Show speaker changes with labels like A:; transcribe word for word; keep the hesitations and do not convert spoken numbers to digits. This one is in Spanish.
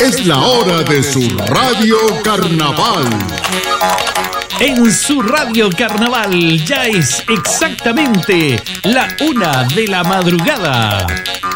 A: Es la hora de su Radio Carnaval.
B: En su Radio Carnaval ya es exactamente la una de la madrugada.